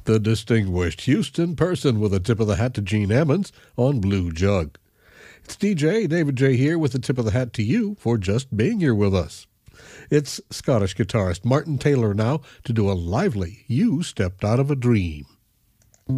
The distinguished Houston person with a tip of the hat to Gene Ammons on Blue Jug. It's DJ David J here with a tip of the hat to you for just being here with us. It's Scottish guitarist Martin Taylor now to do a lively You Stepped Out of a Dream.